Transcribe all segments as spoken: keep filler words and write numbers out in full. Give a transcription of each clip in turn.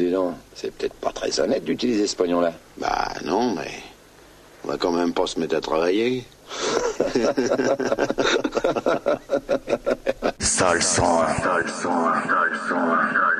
dis donc, c'est peut-être pas très honnête d'utiliser ce pognon-là. Bah non, mais on va quand même pas se mettre à travailler. Sale sang, sale sang, sale sang.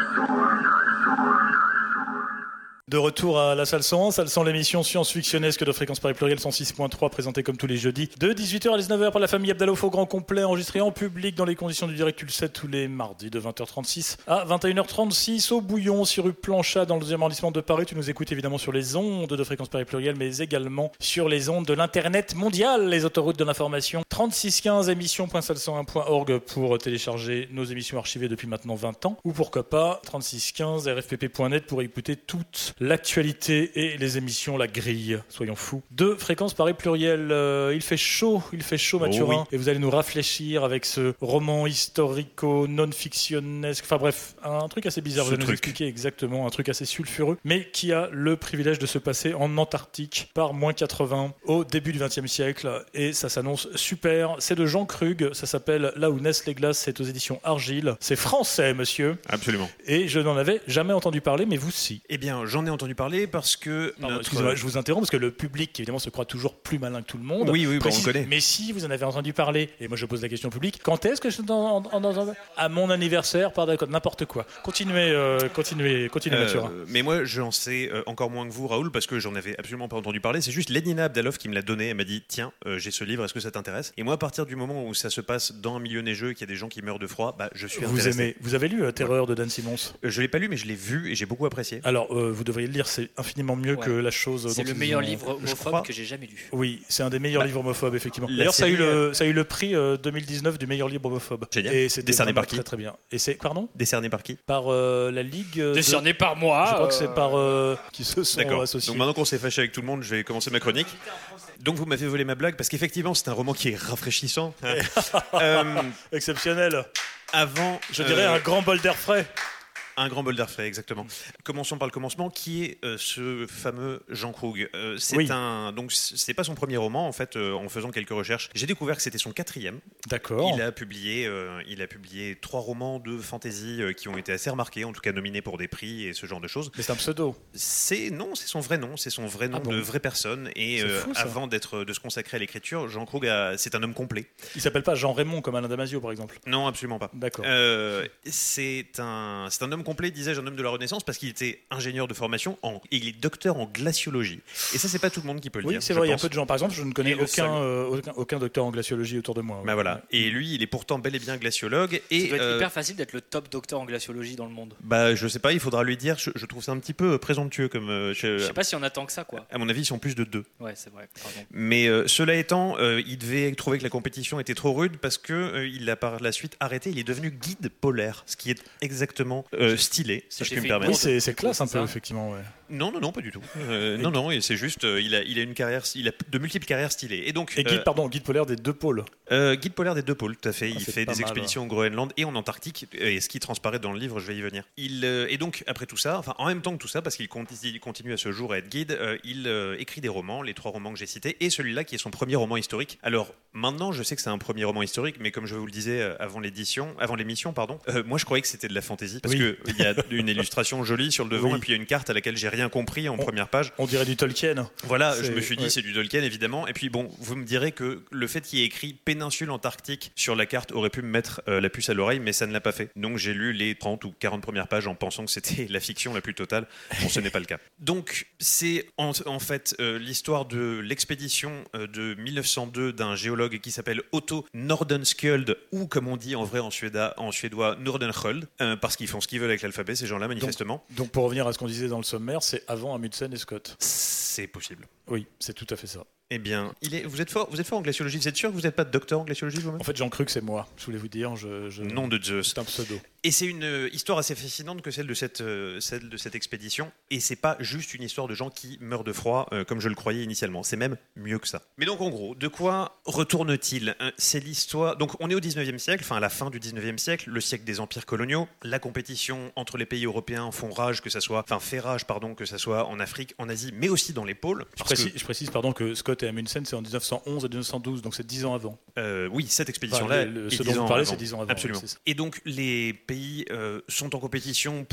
De retour à la salle cent un, salle cent, l'émission science-fictionnesque de Fréquence Paris Pluriel cent six point trois, présentée comme tous les jeudis de dix-huit heures à dix-neuf heures par la famille Abdallah au grand complet, enregistré en public dans les conditions du direct, tu le sais, tous les mardis de vingt heures trente-six à vingt et une heures trente-six au Bouillon, sur rue Planchat, dans le deuxième arrondissement de Paris. Tu nous écoutes évidemment sur les ondes de Fréquence Paris Pluriel, mais également sur les ondes de l'internet mondial, les autoroutes de l'information. trente-six quinze émission point salle cent un point org pour télécharger nos émissions archivées depuis maintenant vingt ans, ou pourquoi pas trente-six quinze r f p p point net pour écouter toute l'actualité et les émissions, la grille, soyons fous, de Fréquence Paris Pluriel. Euh, il fait chaud, il fait chaud, Mathurin, oh oui. Et vous allez nous rafraîchir avec ce roman historico-non-fictionnesque, enfin bref, un truc assez bizarre, ce vous allez nous expliquer exactement, un truc assez sulfureux, mais qui a le privilège de se passer en Antarctique par moins quatre-vingts au début du vingtième siècle, et ça s'annonce super. C'est de Jean Krug, ça s'appelle Là où naissent les glaces, c'est aux éditions Argile. C'est français, monsieur. Absolument. Et je n'en avais jamais entendu parler, mais vous si. Eh bien, j'en ai entendu parler parce que... Pardon, notre... Excusez-moi, je vous interromps parce que le public, évidemment, se croit toujours plus malin que tout le monde. Oui, oui, Précise, bon, on le connaît. Mais si vous en avez entendu parler, et moi je pose la question au public, quand est-ce que je suis dans, en, en, en, à mon anniversaire, par d'accord, n'importe quoi. Continuez, euh, continuez, continuez, euh, Mathurin. Mais moi, j'en sais euh, encore moins que vous, Raoul, parce que j'en avais absolument pas entendu parler. C'est juste Lénina Abdalov qui me l'a donné. Elle m'a dit, tiens, euh, j'ai ce livre, est-ce que ça t'intéresse? Et moi, à partir du moment où ça se passe dans un milieu neigeux, qu'il y a des gens qui meurent de froid, bah, je suis vous intéressé. Aimez, vous avez lu euh, Terreur ouais. de Dan Simmons? euh, Je l'ai pas lu, mais je l'ai vu et j'ai beaucoup apprécié. Alors, euh, vous devriez le lire, c'est infiniment mieux ouais. que la chose. C'est le meilleur ont... livre homophobe crois... que j'ai jamais lu. Oui, c'est un des meilleurs bah, livres homophobes, effectivement. D'ailleurs, ça a, eu le, ça a eu le prix euh, deux mille dix-neuf du meilleur livre homophobe. Génial. Et c'est décerné par qui? Très très bien. Et c'est pardon? Décerné par qui? Par euh, la Ligue. Euh, décerné de... par moi. Je crois euh... que c'est par euh, qui se sont D'accord. associés. Donc maintenant qu'on s'est fâché avec tout le monde, je vais commencer ma chronique. Donc vous m'avez volé ma blague parce qu'effectivement c'est un roman qui est rafraîchissant. euh, Exceptionnel. Avant, je dirais euh... un grand bol d'air frais. Un grand bol d'air frais, exactement. Commençons par le commencement, qui est euh, ce fameux Jean Krug. Euh, c'est oui. un, donc c'est pas son premier roman en fait. Euh, en faisant quelques recherches, j'ai découvert que c'était son quatrième. D'accord. Il a publié, euh, il a publié trois romans de fantasy euh, qui ont été assez remarqués, en tout cas nominés pour des prix et ce genre de choses. Mais c'est un pseudo. C'est non, c'est son vrai nom, c'est son vrai nom ah bon de vraie personne. Et euh, fou, avant d'être de se consacrer à l'écriture, Jean Krug, a, c'est un homme complet. Il s'appelle pas Jean Raymond comme Alain Damasio par exemple. Non, absolument pas. D'accord. Euh, c'est un, c'est un homme complet, disais-je, un homme de la Renaissance, parce qu'il était ingénieur de formation en, et il est docteur en glaciologie. Et ça, c'est pas tout le monde qui peut le oui, dire. Oui, c'est vrai, il y a peu de gens. Par exemple, je ne connais aucun, euh, aucun, aucun docteur en glaciologie autour de moi. Bah voilà. Et lui, il est pourtant bel et bien glaciologue. Et, ça doit être euh, hyper facile d'être le top docteur en glaciologie dans le monde. Bah, je sais pas, il faudra lui dire. Je, je trouve ça un petit peu présomptueux comme. Euh, je, je sais pas si on attend que ça, quoi. À mon avis, ils sont plus de deux. Ouais, c'est vrai. Pardon. Mais euh, cela étant, euh, il devait trouver que la compétition était trop rude parce que euh, il a par la suite arrêté. Il est devenu guide polaire, ce qui est exactement euh, stylé, si je puis me permettre. Oui, c'est, c'est classe un peu, effectivement. Ouais. Non, non, non, pas du tout. Euh, non, non, et c'est juste, euh, il a, il a une carrière, il a de multiples carrières stylées. Et donc, et guide, euh, pardon, guide polaire des deux pôles. Euh, guide polaire des deux pôles, tout à fait. Ah, il fait des mal, expéditions ouais. au Groenland et en Antarctique, et ce qui transparaît dans le livre, je vais y venir. Il euh, et donc après tout ça, enfin en même temps que tout ça, parce qu'il continue, continue à ce jour à être guide, euh, il euh, écrit des romans, les trois romans que j'ai cités, et celui-là qui est son premier roman historique. Alors maintenant, je sais que c'est un premier roman historique, mais comme je vous le disais avant l'édition, avant l'émission, pardon, euh, moi je croyais que c'était de la fantaisie parce oui. que il y a une illustration jolie sur le devant oui. et puis il y a une carte à laquelle j'ai rien compris en on, première page. On dirait du Tolkien. Voilà, c'est, je me suis dit ouais. c'est du Tolkien évidemment. Et puis bon, vous me direz que le fait qu'il y ait écrit péninsule antarctique sur la carte aurait pu me mettre euh, la puce à l'oreille, mais ça ne l'a pas fait. Donc j'ai lu les trente ou quarante premières pages en pensant que c'était la fiction la plus totale. Bon, ce n'est pas le cas. Donc c'est en, en fait euh, l'histoire de l'expédition euh, de mille neuf cent deux d'un géologue qui s'appelle Otto Nordenskjöld, ou comme on dit en vrai en suédois, en suédois Nordenskjöld, euh, parce qu'ils font ce qu'ils veulent avec l'alphabet, ces gens-là, manifestement. Donc, donc pour revenir à ce qu'on disait dans le sommaire, c'est avant Amundsen et Scott. C'est possible. Oui, c'est tout à fait ça. Eh bien, il est, vous, êtes fort, vous êtes fort en glaciologie. Vous êtes sûr que vous n'êtes pas docteur en glaciologie vous-même ? En fait, Jean Krug, c'est moi. Je voulais vous dire. Je, je... Nom de Zeus. C'est un pseudo. Et c'est une euh, histoire assez fascinante que celle de cette, euh, celle de cette expédition. Et c'est pas juste une histoire de gens qui meurent de froid, euh, comme je le croyais initialement. C'est même mieux que ça. Mais donc, en gros, de quoi retourne-t-il ? C'est l'histoire. Donc, on est au dix-neuvième siècle, enfin à la fin du dix-neuvième siècle, le siècle des empires coloniaux. La compétition entre les pays européens font rage, que ça soit, enfin fait rage, pardon, que ça soit en Afrique, en Asie, mais aussi dans les pôles. Je précise, que... je précise, pardon, que Scott et Amundsen, c'est en dix-neuf cent onze et dix-neuf cent douze, donc c'est dix ans avant. Euh, oui, cette expédition-là, enfin, le, le, ce dont vous parlez, c'est dix ans avant. Absolument. C'est et donc, les pays euh, sont en compétition pour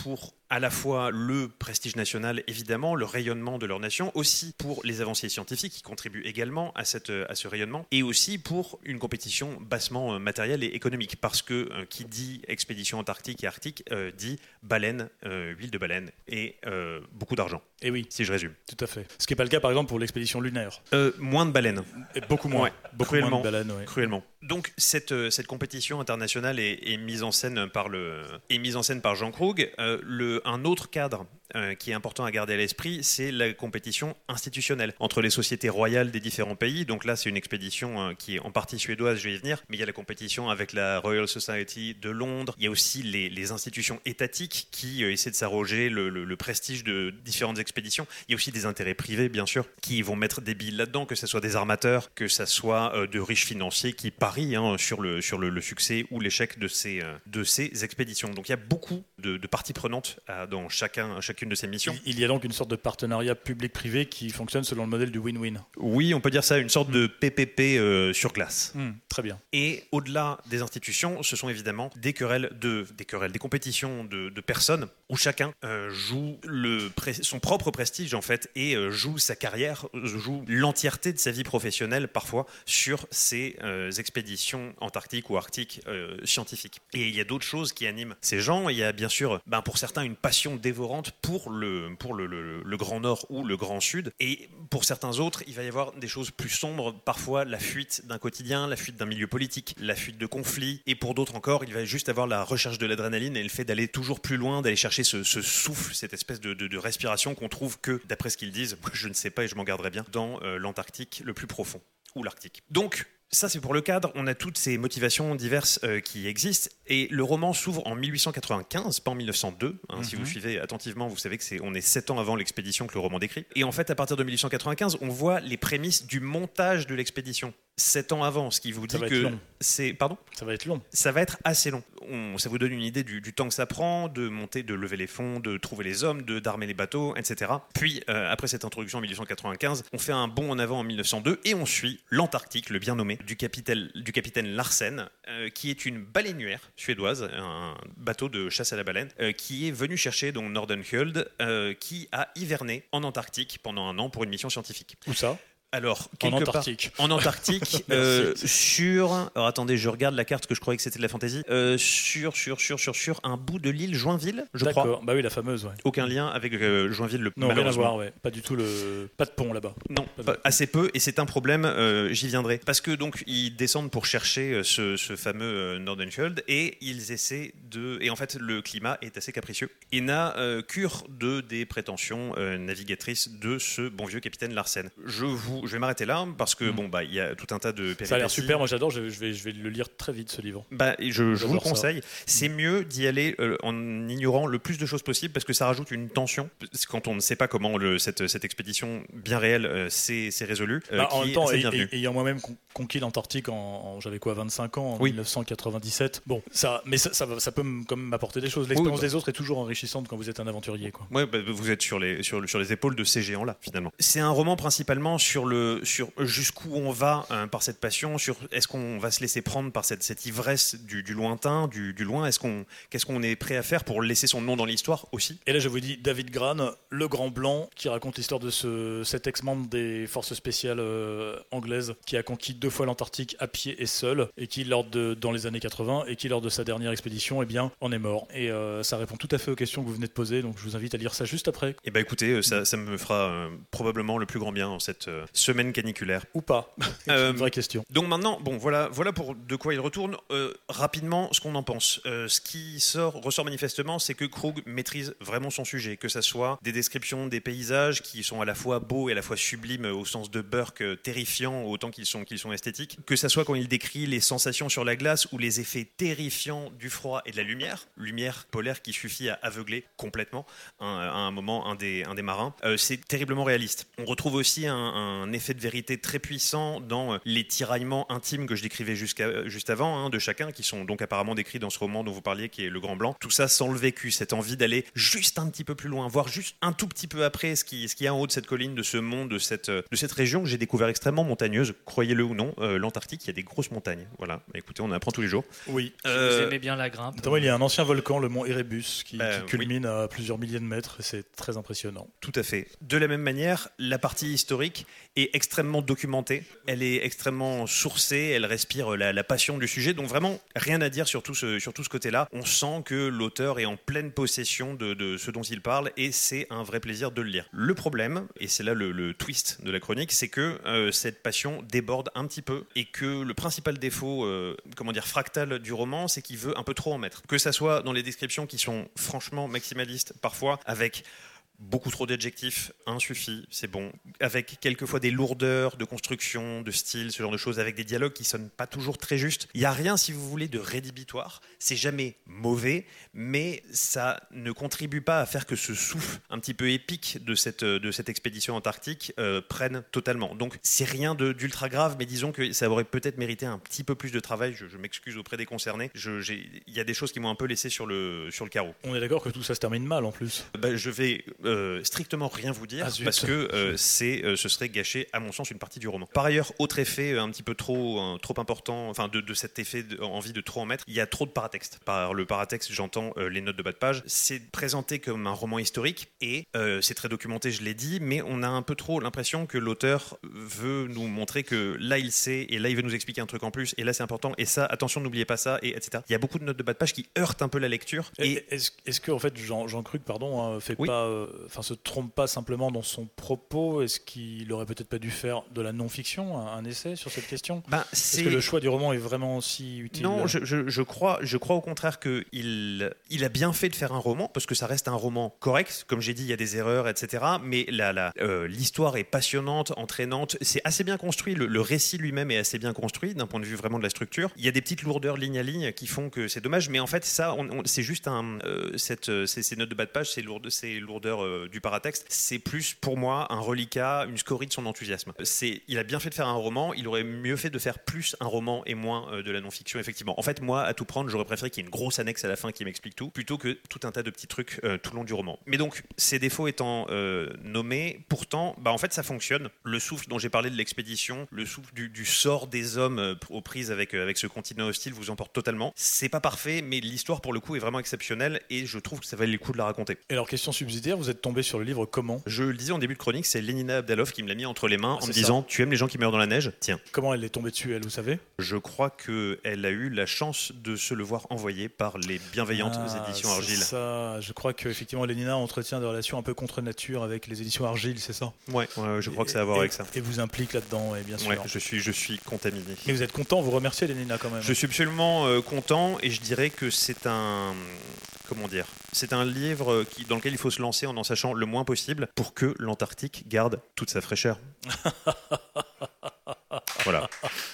à la fois le prestige national, évidemment, le rayonnement de leur nation, aussi pour les avancées scientifiques qui contribuent également à, cette, à ce rayonnement, et aussi pour une compétition bassement euh, matérielle et économique, parce que euh, qui dit expédition antarctique et arctique euh, dit baleine, euh, huile de baleine et euh, beaucoup d'argent. Et oui, si je résume. Tout à fait. Ce qui n'est pas le cas, par exemple, pour l'expédition lunaire. Euh, moins de baleines. Et beaucoup moins. Ouais, beaucoup cruellement, moins de baleines, ouais. Cruellement. Donc cette, euh, cette compétition internationale est, est mise en scène par le est mise en scène par Jean Krug. Euh, le, un autre cadre euh, qui est important à garder à l'esprit, c'est la compétition institutionnelle entre les sociétés royales des différents pays. Donc là, c'est une expédition euh, qui est en partie suédoise, je vais y venir, mais il y a la compétition avec la Royal Society de Londres. Il y a aussi les, les institutions étatiques qui euh, essaient de s'arroger le, le, le prestige de différentes expéditions. Il y a aussi des intérêts privés, bien sûr, qui vont mettre des billes là-dedans, que ce soit des armateurs, que ce soit euh, de riches financiers qui parient hein, sur, le, sur le, le succès ou l'échec de ces, euh, de ces expéditions. Donc il y a beaucoup de, de parties prenantes euh, dans chacun, chacune de ces missions. Il y a donc une sorte de partenariat public-privé qui fonctionne selon le modèle du win-win. Oui, on peut dire ça, une sorte mmh. de P P P euh, sur glace. Mmh, très bien. Et au-delà des institutions, ce sont évidemment des querelles, de, des, querelles des compétitions de, de personnes où chacun euh, joue le, son propre prestige en fait et euh, joue sa carrière, joue l'entièreté de sa vie professionnelle parfois sur ces euh, expéditions antarctiques ou arctiques euh, scientifiques. Et il y a d'autres choses qui animent ces gens. Il y a bien sûr, ben, pour certains, une passion dévorante pour le, pour le, le, le Grand Nord ou le Grand Sud. Et pour certains autres, il va y avoir des choses plus sombres, parfois la fuite d'un quotidien, la fuite d'un milieu politique, la fuite de conflits. Et pour d'autres encore, il va juste avoir la recherche de l'adrénaline et le fait d'aller toujours plus loin, d'aller chercher ce, ce souffle, cette espèce de, de, de respiration qu'on trouve que, d'après ce qu'ils disent, moi je ne sais pas et je m'en garderai bien, dans euh, l'Antarctique le plus profond, ou l'Arctique. Donc, ça, c'est pour le cadre. On a toutes ces motivations diverses euh, qui existent. Et le roman s'ouvre en mille huit cent quatre-vingt-quinze, pas en mille neuf cent deux. Hein, mm-hmm. Si vous suivez attentivement, vous savez que c'est, on est sept ans avant l'expédition que le roman décrit. Et en fait, à partir de mille huit cent quatre-vingt-quinze, on voit les prémices du montage de l'expédition. Sept ans avant, ce qui vous dit ça va que être long. c'est pardon. Ça va être long. Ça va être assez long. On, ça vous donne une idée du, du temps que ça prend de monter, de lever les fonds, de trouver les hommes, de d'armer les bateaux, et cetera. Puis euh, après cette introduction en mille huit cent quatre-vingt-quinze, on fait un bond en avant en mille neuf cent deux et on suit l'Antarctique, le bien nommé, du capitaine, du capitaine Larsen, euh, qui est une baleinière suédoise, un bateau de chasse à la baleine, euh, qui est venu chercher donc Nordenskjöld, euh, qui a hiverné en Antarctique pendant un an pour une mission scientifique. Où ça ? Alors, en Antarctique. Part, en Antarctique, euh, sur. Alors attendez, je regarde la carte que je croyais que c'était de la fantaisie. Euh, sur, sur, sur, sur, sur un bout de l'île Joinville, je D'accord. crois. Bah oui, la fameuse. Ouais. Aucun lien avec euh, Joinville, le. Non, rien à voir. Ouais. Pas du tout le. Pas de pont là-bas. Non, pas, assez peu, et c'est un problème. Euh, j'y viendrai, parce que donc ils descendent pour chercher ce, ce fameux euh, Nordenskjöld et ils essaient de. Et en fait, le climat est assez capricieux. Et n'a euh, cure de des prétentions euh, navigatrices de ce bon vieux capitaine Larsen. Je vous, je vais m'arrêter là. Parce que, mmh. bon, bah, il y a tout un tas de péripéties. Ça a l'air super, moi j'adore, je vais, je vais le lire très vite ce livre. Bah, je, je vous le conseille. Ça. C'est mieux d'y aller euh, en ignorant le plus de choses possible parce que ça rajoute une tension. Quand on ne sait pas comment le, cette, cette expédition bien réelle euh, s'est, s'est résolue. Euh, bah, en même temps, et, et, ayant moi-même conquis l'Antarctique en, en j'avais quoi, vingt-cinq ans, en oui. mille neuf cent quatre-vingt-dix-sept. Bon, ça, mais ça, ça, ça peut quand même m'apporter des choses. L'expérience oui, bah. des autres est toujours enrichissante quand vous êtes un aventurier. Quoi. Ouais, bah, vous êtes sur les, sur, sur les épaules de ces géants-là, finalement. C'est un roman principalement sur, le, sur jusqu'où on va Hein, par cette passion, sur est-ce qu'on va se laisser prendre par cette, cette ivresse du, du lointain, du, du loin, est-ce qu'on, qu'est-ce qu'on est prêt à faire pour laisser son nom dans l'histoire aussi. Et là je vous dis David Grann, le grand blanc, qui raconte l'histoire de ce, cet ex-membre des forces spéciales euh, anglaises qui a conquis deux fois l'Antarctique à pied et seul, et qui lors de, dans les années quatre-vingts, et qui lors de sa dernière expédition, eh bien, en est mort. Et euh, ça répond tout à fait aux questions que vous venez de poser, donc je vous invite à lire ça juste après. Et bah écoutez, ça, ça me fera euh, probablement le plus grand bien en cette euh, semaine caniculaire. Ou pas. C'est euh, une vraie question. Donc maintenant, bon, voilà, voilà pour de quoi il retourne. Euh, rapidement, ce qu'on en pense. Euh, ce qui sort, ressort manifestement, c'est que Krug maîtrise vraiment son sujet, que ça soit des descriptions des paysages qui sont à la fois beaux et à la fois sublimes au sens de Burke, euh, terrifiants autant qu'ils sont, qu'ils sont esthétiques, que ça soit quand il décrit les sensations sur la glace ou les effets terrifiants du froid et de la lumière, lumière polaire qui suffit à aveugler complètement un, à un moment un des, un des marins. Euh, c'est terriblement réaliste. On retrouve aussi un, un un effet de vérité très puissant dans les tiraillements intimes que je décrivais jusqu'à, juste avant, hein, de chacun, qui sont donc apparemment décrits dans ce roman dont vous parliez, qui est Le Grand Blanc. Tout ça sans le vécu, cette envie d'aller juste un petit peu plus loin, voire juste un tout petit peu après ce qui, ce qu'il y a en haut de cette colline, de ce monde, de cette, de cette région que j'ai découvert extrêmement montagneuse, croyez-le ou non, euh, l'Antarctique, il y a des grosses montagnes. Voilà, écoutez, on apprend tous les jours. Oui. Euh, Vous aimez bien la grimpe. Notamment, il y a un ancien volcan, le mont Erebus, qui, Euh, qui culmine oui. à plusieurs milliers de mètres, et c'est très impressionnant. Tout à fait. De la même manière, la partie historique est extrêmement documentée, elle est extrêmement sourcée, elle respire la, la passion du sujet, donc vraiment rien à dire sur tout ce, sur tout ce côté-là. On sent que l'auteur est en pleine possession de, de ce dont il parle, et c'est un vrai plaisir de le lire. Le problème, et c'est là le, le twist de la chronique, c'est que euh, cette passion déborde un petit peu, et que le principal défaut, euh, comment dire, fractal du roman, c'est qu'il veut un peu trop en mettre. Que ça soit dans les descriptions qui sont franchement maximalistes, parfois avec beaucoup trop d'adjectifs, un suffit, c'est bon. Avec quelquefois des lourdeurs de construction, de style, ce genre de choses, avec des dialogues qui sonnent pas toujours très justes. Il n'y a rien, si vous voulez, de rédhibitoire. C'est jamais mauvais, mais ça ne contribue pas à faire que ce souffle un petit peu épique de cette, de cette expédition antarctique euh, prenne totalement. Donc c'est rien de, d'ultra grave, mais disons que ça aurait peut-être mérité un petit peu plus de travail. Je, je m'excuse auprès des concernés. Je, j'ai, il y a des choses qui m'ont un peu laissé sur le, sur le carreau. On est d'accord que tout ça se termine mal en plus. Bah, je vais... Euh, strictement rien vous dire, ah, parce que euh, c'est, euh, ce serait gâcher à mon sens une partie du roman. Par ailleurs, autre effet euh, un petit peu trop, euh, trop important, enfin de, de cet effet de, envie de trop en mettre, il y a trop de paratexte. Par le paratexte, j'entends euh, les notes de bas de page. C'est présenté comme un roman historique et euh, c'est très documenté, je l'ai dit, mais on a un peu trop l'impression que l'auteur veut nous montrer que là il sait et là il veut nous expliquer un truc en plus et là c'est important et ça, attention, n'oubliez pas ça, et etc. Il y a beaucoup de notes de bas de page qui heurtent un peu la lecture. Et, et est-ce, est-ce que en fait Jean, Jean Cruc, pardon, hein, fait oui. pas, enfin euh, se trompe pas simplement dans son propos? Est-ce qu'il aurait peut-être pas dû faire de la non-fiction, un, un essai sur cette question? Ben, c'est... Est-ce que le choix du roman est vraiment aussi utile? Non, je, je, je, crois, je crois au contraire qu'il il a bien fait de faire un roman, parce que ça reste un roman correct. Comme j'ai dit, il y a des erreurs, et cetera. Mais la, la, euh, l'histoire est passionnante, entraînante. C'est assez bien construit. Le, le récit lui-même est assez bien construit, d'un point de vue vraiment de la structure. Il y a des petites lourdeurs ligne à ligne qui font que c'est dommage. Mais en fait, ça, on, on, c'est juste un... Euh, cette, ces, ces notes de bas de page, ces, lourdes, ces lourdeurs euh, du paratexte, c'est plus pour moi un reliquat, une scorie de son enthousiasme. C'est, il a bien fait de faire un roman, il aurait mieux fait de faire plus un roman et moins euh, de la non-fiction, effectivement. En fait, moi, à tout prendre, j'aurais préféré qu'il y ait une grosse annexe à la fin qui m'explique tout, plutôt que tout un tas de petits trucs euh, tout le long du roman. Mais donc, ces défauts étant euh, nommés, pourtant, bah, en fait, ça fonctionne. Le souffle dont j'ai parlé de l'expédition, le souffle du, du sort des hommes euh, aux prises avec, euh, avec ce continent hostile vous emporte totalement. C'est pas parfait, mais l'histoire, pour le coup, est vraiment exceptionnelle et je trouve que ça valait le coup de la raconter. Et alors, question subsidiaire, vous êtes tombé sur le livre comment? Je le disais en début de chronique, c'est Lénina Abdalov qui me l'a mis entre les mains ah, en me ça. disant « Tu aimes les gens qui meurent dans la neige ? Tiens. » Comment elle est tombée dessus, elle, vous savez? Je crois qu'elle a eu la chance de se le voir envoyé par les bienveillantes ah, éditions Argile. Ça. Je crois qu'effectivement, Lénina entretient des relations un peu contre nature avec les éditions Argile, c'est ça? Ouais, ouais je crois et, que ça a à voir et, avec ça. Et vous implique là-dedans, et bien sûr. Ouais, je suis, je suis contaminé. Et vous êtes content, vous remerciez Lénina quand même? Je suis absolument euh, content et je dirais que c'est un... Comment dire? C'est un livre qui, dans lequel il faut se lancer en en sachant le moins possible pour que l'Antarctique garde toute sa fraîcheur. Voilà.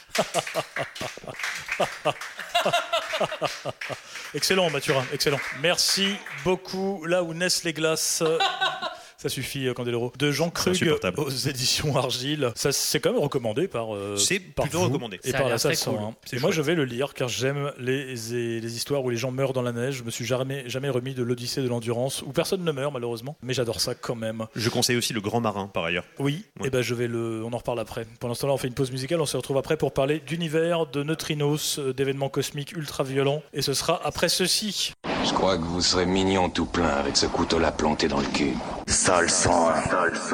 Excellent, Mathurin, excellent. Merci beaucoup. Là où naissent les glaces. Ça suffit, Candeloro. De Jean Krug aux éditions Argile. Ça, c'est quand même recommandé par. Euh, c'est par plutôt vous recommandé. Et ça par la salle cool. cent un. Et moi, je vais le lire car j'aime les, les, les histoires où les gens meurent dans la neige. Je me suis jamais, jamais remis de l'Odyssée de l'endurance où personne ne meurt malheureusement. Mais j'adore ça quand même. Je conseille aussi Le Grand Marin par ailleurs. Oui. Ouais. Et ben je vais le. On en reparle après. Pendant ce temps-là, on fait une pause musicale. On se retrouve après pour parler d'univers, de neutrinos, d'événements cosmiques ultra violents. Et ce sera après ceci. Je crois que vous serez mignon tout plein avec ce couteau-là planté dans le cul. Salle cent un.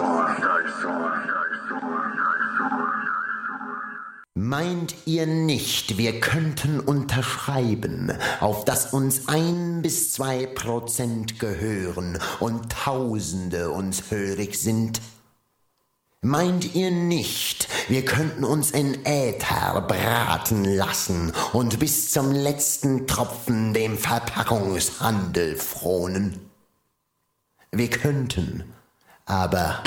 Meint ihr nicht, wir könnten unterschreiben, auf dass uns ein bis zwei Prozent gehören und Tausende uns hörig sind? Meint ihr nicht, wir könnten uns in Äther braten lassen und bis zum letzten Tropfen dem Verpackungshandel fronen? Wir könnten, aber...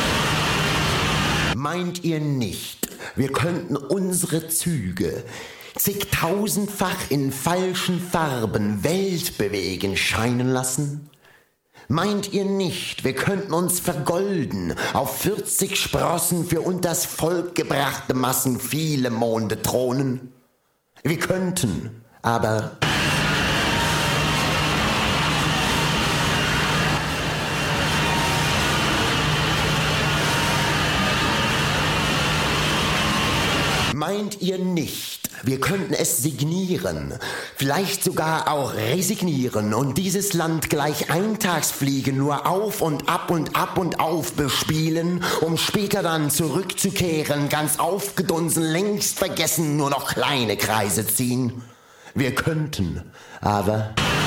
Meint ihr nicht, wir könnten unsere Züge zigtausendfach in falschen Farben Weltbewegen scheinen lassen? Meint ihr nicht, wir könnten uns vergolden, auf vierzig Sprossen für unters Volk gebrachte Massen viele Monde thronen? Wir könnten, aber... Meint ihr nicht, wir könnten es signieren, vielleicht sogar auch resignieren und dieses Land gleich Eintagsfliegen nur auf und ab und ab und auf bespielen, um später dann zurückzukehren, ganz aufgedunsen, längst vergessen, nur noch kleine Kreise ziehen? Wir könnten, aber...